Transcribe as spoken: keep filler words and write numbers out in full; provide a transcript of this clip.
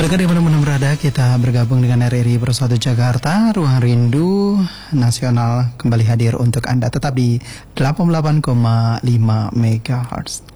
Pendengar di mana-mana berada, kita bergabung dengan R R I Bersatu Jakarta. Ruang Rindu Nasional kembali hadir untuk Anda, tetap di delapan puluh delapan koma lima megahertz.